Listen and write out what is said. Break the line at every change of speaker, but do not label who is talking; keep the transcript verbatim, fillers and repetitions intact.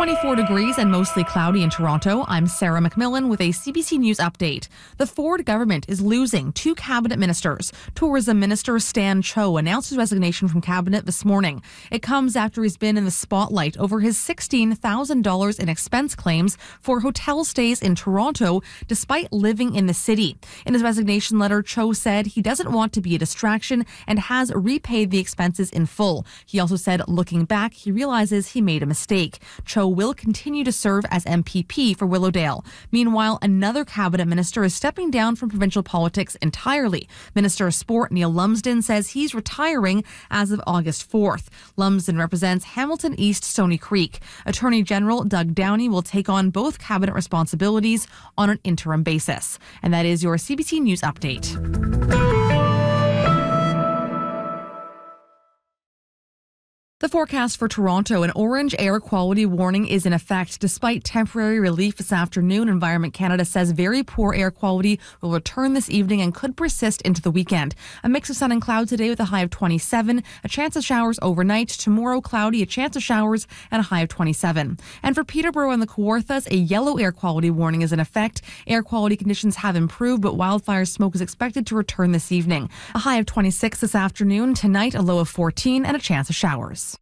twenty-four degrees and mostly cloudy in Toronto. I'm Sarah McMillan with a C B C News update. The Ford government is losing two cabinet ministers. Tourism Minister Stan Cho announced his resignation from cabinet this morning. It comes after he's been in the spotlight over his sixteen thousand dollars in expense claims for hotel stays in Toronto, despite living in the city. In his resignation letter, Cho said he doesn't want to be a distraction and has repaid the expenses in full. He also said, looking back, he realizes he made a mistake. Cho will continue to serve as M P P for Willowdale. Meanwhile, another cabinet minister is stepping down from provincial politics entirely. Minister of Sport Neil Lumsden says he's retiring as of August fourth. Lumsden represents Hamilton East Stony Creek. Attorney General Doug Downey will take on both cabinet responsibilities on an interim basis. And that is your C B C News update. The forecast for Toronto: an orange air quality warning is in effect. Despite temporary relief this afternoon, Environment Canada says very poor air quality will return this evening and could persist into the weekend. A mix of sun and cloud today with a high of twenty-seven, a chance of showers overnight. Tomorrow, cloudy, a chance of showers, and a high of twenty-seven. And for Peterborough and the Kawarthas, a yellow air quality warning is in effect. Air quality conditions have improved, but wildfire smoke is expected to return this evening. A high of twenty-six this afternoon. Tonight, a low of fourteen and a chance of showers.